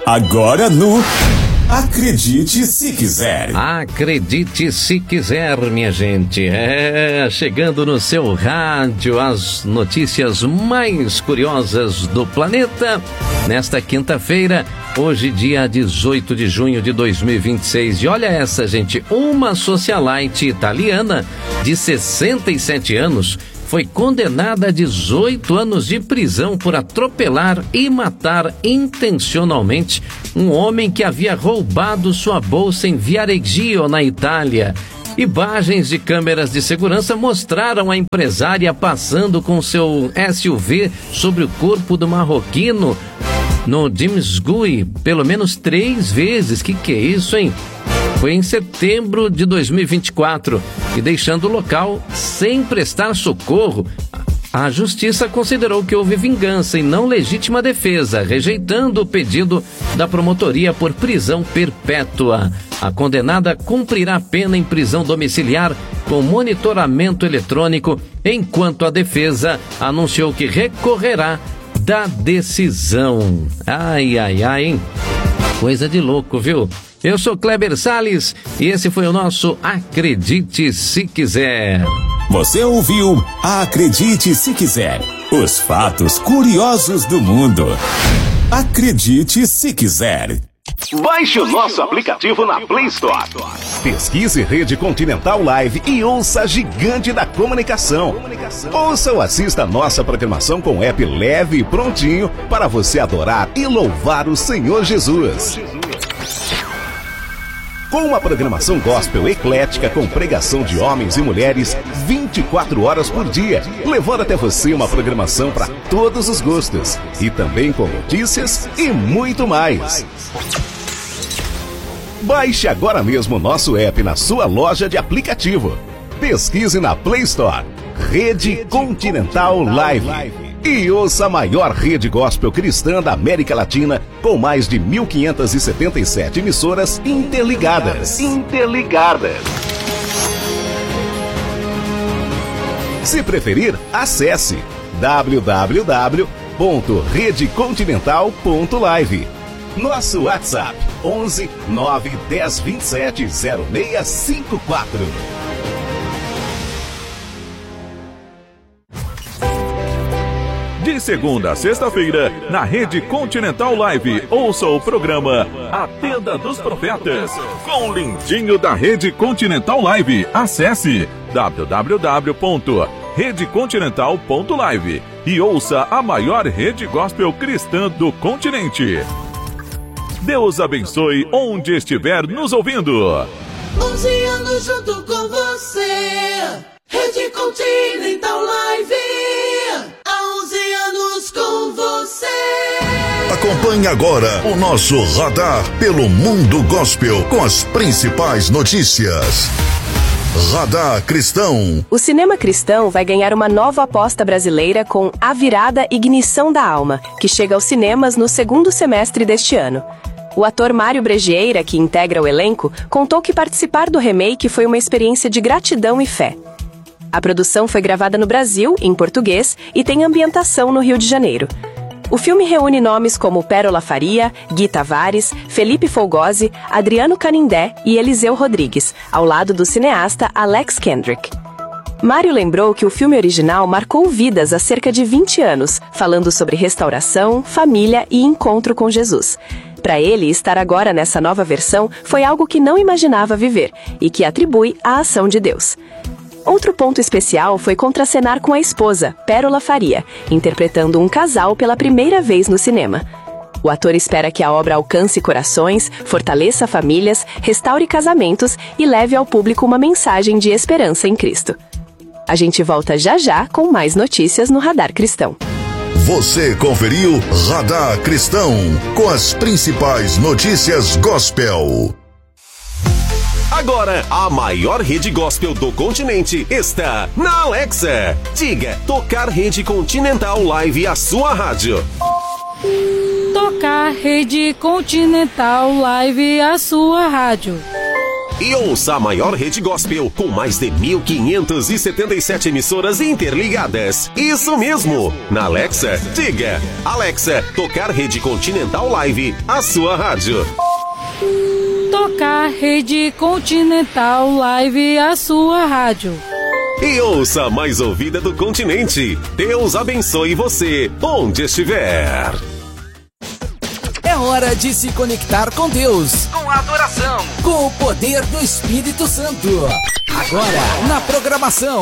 Agora no Acredite Se Quiser. Acredite se quiser, minha gente. Chegando no seu rádio as notícias mais curiosas do planeta. Nesta quinta-feira, hoje dia 18 de junho de 2026. E olha essa, gente, uma socialite italiana de 67 anos foi condenada a 18 anos de prisão por atropelar e matar intencionalmente um homem que havia roubado sua bolsa em Viareggio, na Itália. Imagens de câmeras de segurança mostraram a empresária passando com seu SUV sobre o corpo do marroquino no Dimsgui pelo menos 3 vezes. Que é isso, hein? Foi em setembro de 2024 e deixando o local sem prestar socorro. A justiça considerou que houve vingança e não legítima defesa, rejeitando o pedido da promotoria por prisão perpétua. A condenada cumprirá a pena em prisão domiciliar com monitoramento eletrônico, enquanto a defesa anunciou que recorrerá da decisão. Ai, hein? Coisa de louco, viu? Eu sou Kleber Salles e esse foi o nosso Acredite Se Quiser. Você ouviu Acredite Se Quiser. Os fatos curiosos do mundo. Acredite Se Quiser. Baixe o nosso aplicativo na Play Store. Pesquise Rede Continental Live e ouça a gigante da comunicação. Ouça ou assista a nossa programação com app leve e prontinho para você adorar e louvar o Senhor Jesus. Com uma programação gospel eclética com pregação de homens e mulheres 24 horas por dia, levando até você uma programação para todos os gostos e também com notícias e muito mais. Baixe agora mesmo o nosso app na sua loja de aplicativo. Pesquise na Play Store Rede Continental Live. E ouça a maior rede gospel cristã da América Latina, com mais de 1.577 emissoras interligadas. Se preferir, acesse www.redecontinental.live. Nosso WhatsApp 11 9 10 27 0654. De segunda a sexta-feira, na Rede Continental Live, ouça o programa A Tenda dos Profetas, com o lindinho da Rede Continental Live. Acesse www.redecontinental.live e ouça a maior rede gospel cristã do continente. Deus abençoe onde estiver nos ouvindo. 11 anos junto com você, Rede Continental Live. Há 11 anos com você. Acompanhe agora o nosso radar pelo mundo gospel com as principais notícias. Radar Cristão. O cinema cristão vai ganhar uma nova aposta brasileira com A Virada Ignição da Alma, que chega aos cinemas no segundo semestre deste ano. O ator Mário Brejeira, que integra o elenco, contou que participar do remake foi uma experiência de gratidão e fé. A produção foi gravada no Brasil, em português, e tem ambientação no Rio de Janeiro. O filme reúne nomes como Pérola Faria, Gui Tavares, Felipe Folgose, Adriano Canindé e Eliseu Rodrigues, ao lado do cineasta Alex Kendrick. Mário lembrou que o filme original marcou vidas há cerca de 20 anos, falando sobre restauração, família e encontro com Jesus. Para ele, estar agora nessa nova versão foi algo que não imaginava viver e que atribui à ação de Deus. Outro ponto especial foi contracenar com a esposa, Pérola Faria, interpretando um casal pela primeira vez no cinema. O ator espera que a obra alcance corações, fortaleça famílias, restaure casamentos e leve ao público uma mensagem de esperança em Cristo. A gente volta já já com mais notícias no Radar Cristão. Você conferiu Radar Cristão com as principais notícias gospel. Agora, a maior rede gospel do continente está na Alexa. Diga, tocar Rede Continental Live, a sua rádio. Tocar Rede Continental Live, a sua rádio. E ouça a maior rede gospel com mais de 1.577 emissoras interligadas. Isso mesmo! Na Alexa, diga: Alexa, tocar Rede Continental Live, a sua rádio. Tocar Rede Continental Live, a sua rádio. E ouça a mais ouvida do continente. Deus abençoe você, onde estiver. É hora de se conectar com Deus. Com a adoração. Com o poder do Espírito Santo. Agora, na programação